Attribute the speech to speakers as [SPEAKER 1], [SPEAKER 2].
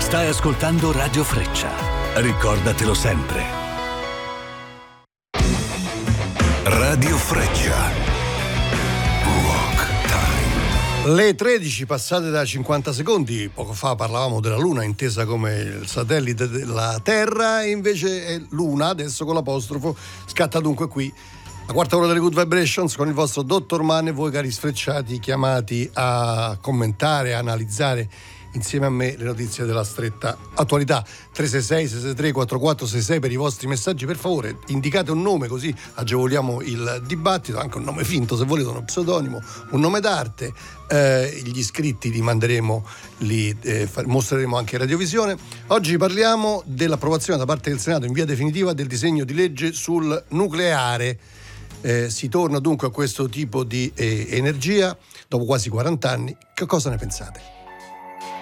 [SPEAKER 1] Stai ascoltando Radio Freccia. Ricordatelo sempre. Radio Freccia. Rock Time.
[SPEAKER 2] Le 13 passate da 50 secondi. Poco fa parlavamo della Luna, intesa come il satellite della Terra, e invece è Luna, adesso con l'apostrofo. Scatta dunque qui la quarta ora delle Good Vibrations con il vostro Dottor Man e voi cari sfrecciati chiamati a commentare, a analizzare insieme a me le notizie della stretta attualità. 366-663-4466 per i vostri messaggi. Per favore indicate un nome, così agevoliamo il dibattito, anche un nome finto se volete, uno pseudonimo, un nome d'arte. Gli iscritti li manderemo, li mostreremo anche in radiovisione. Oggi parliamo dell'approvazione da parte del Senato in via definitiva del disegno di legge sul nucleare. Si torna dunque a questo tipo di energia dopo quasi 40 anni. Che cosa ne pensate?